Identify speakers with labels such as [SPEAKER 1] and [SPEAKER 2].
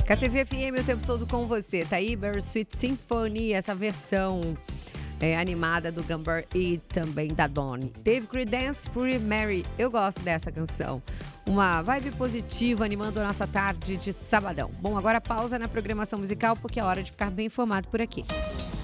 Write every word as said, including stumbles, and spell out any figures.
[SPEAKER 1] K T V F M o tempo todo com você. Tá aí Bittersweet Symphony, essa versão é, animada do Gumber e também da Dawn. Teve Creedence, Pretty Mary. Eu gosto dessa canção. Uma vibe positiva animando a nossa tarde de sabadão. Bom, agora pausa na programação musical porque é hora de ficar bem informado por aqui.